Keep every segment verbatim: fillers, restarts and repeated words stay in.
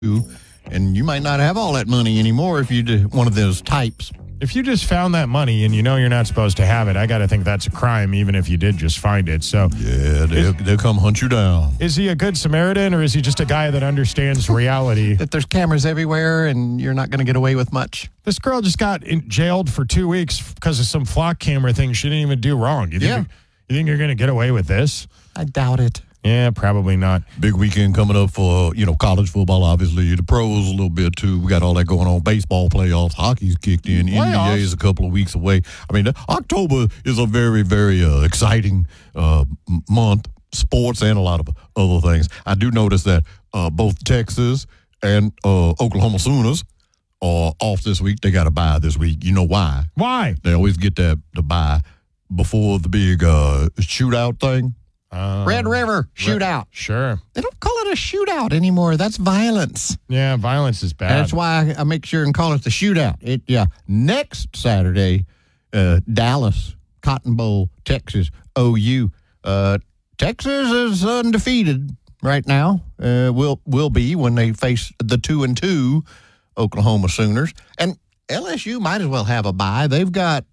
and you might not have all that money anymore if you're one of those types. If you just found that money and you know you're not supposed to have it, I got to think that's a crime, even if you did just find it. So yeah, they'll, they'll come hunt you down. Is he a good Samaritan, or is he just a guy that understands reality? That there's cameras everywhere and you're not going to get away with much. This girl just got in, jailed for two weeks because of some flock camera thing she didn't even do wrong. You think, yeah. you think you're going to get away with this? I doubt it. Yeah, probably not. Big weekend coming up for, you know, college football, obviously. The pros a little bit, too. We got all that going on. Baseball playoffs. Hockey's kicked in. Playoffs. N B A is a couple of weeks away. I mean, October is a very, very uh, exciting uh, month. Sports and a lot of other things. I do notice that uh, both Texas and uh, Oklahoma Sooners are off this week. They got a bye this week. You know why? Why? They always get that the bye before the big uh, shootout thing. Um, Red River shootout. Sure. They don't call it a shootout anymore. That's violence. Yeah, violence is bad. That's why I make sure and call it the shootout. It yeah. Next Saturday, uh, Dallas, Cotton Bowl, Texas, O U. Uh, Texas is undefeated right now. Uh, will will be when they face the two and two Oklahoma Sooners. And L S U might as well have a bye. They've got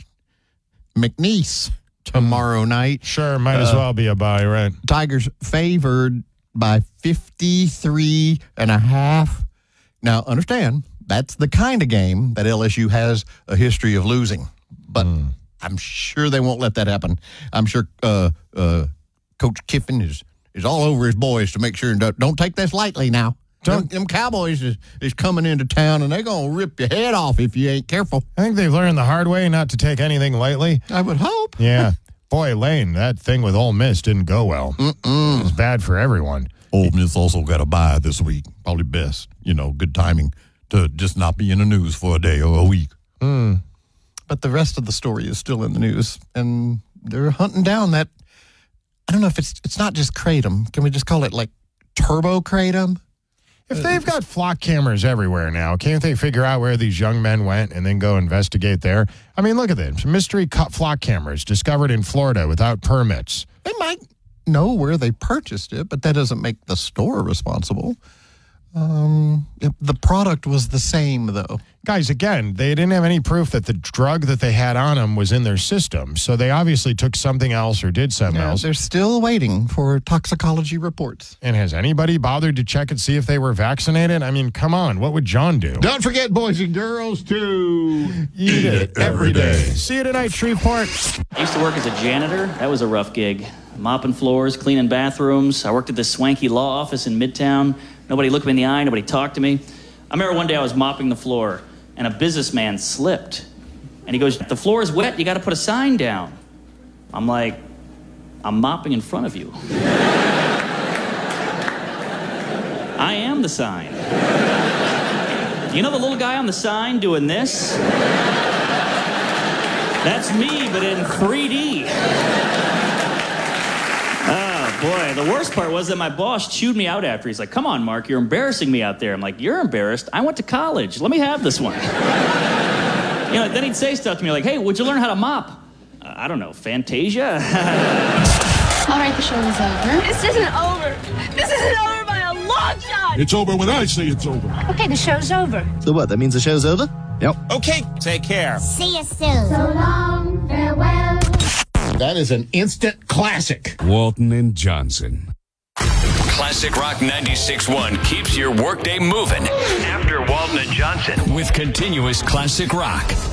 McNeese tomorrow night. Sure, might as uh, well be a bye, right? Tigers favored by fifty-three and a half. Now, understand, that's the kind of game that L S U has a history of losing. But mm. I'm sure they won't let that happen. I'm sure uh, uh, Coach Kiffin is, is all over his boys to make sure, don't, don't take this lightly now. Them, them Cowboys is, is coming into town, and they're going to rip your head off if you ain't careful. I think they've learned the hard way not to take anything lightly. I would hope. Yeah. Boy, Lane, that thing with Ole Miss didn't go well. Mm-mm. It was bad for everyone. Ole Miss also got a bye this week. Probably best. You know, good timing to just not be in the news for a day or a week. Mm. But the rest of the story is still in the news, and they're hunting down that, I don't know if it's it's not just Kratom. Can we just call it like Turbo Kratom? If they've got flock cameras everywhere now, can't they figure out where these young men went and then go investigate there? I mean, look at this. Mystery flock cameras discovered in Florida without permits. They might know where they purchased it, but that doesn't make the store responsible. Um, the product was the same, though. Guys, again, they didn't have any proof that the drug that they had on them was in their system, so they obviously took something else or did something yeah, else. They're still waiting for toxicology reports. And has anybody bothered to check and see if they were vaccinated? I mean, come on, what would John do? Don't forget, boys and girls, to eat it every day. See you tonight, Shreveport. I used to work as a janitor. That was a rough gig. Mopping floors, cleaning bathrooms. I worked at this swanky law office in Midtown. Nobody looked me in the eye. Nobody talked to me. I remember one day I was mopping the floor, and a businessman slipped. And he goes, the floor is wet. You got to put a sign down. I'm like, I'm mopping in front of you. I am the sign. You know the little guy on the sign doing this? That's me, but in three D. Boy, the worst part was that my boss chewed me out after. He's like, come on, Mark, you're embarrassing me out there. I'm like, you're embarrassed? I went to college. Let me have this one. You know, then he'd say stuff to me like, hey, would you learn how to mop? Uh, I don't know, Fantasia? All right, the show is over. This isn't over. This isn't over by a long shot. It's over when I say it's over. Okay, the show's over. So what, that means the show's over? Yep. Okay, take care. See you soon. So long, farewell. That is an instant classic. Walton and Johnson. Classic Rock ninety-six point one keeps your workday moving. After Walton and Johnson. With continuous classic rock.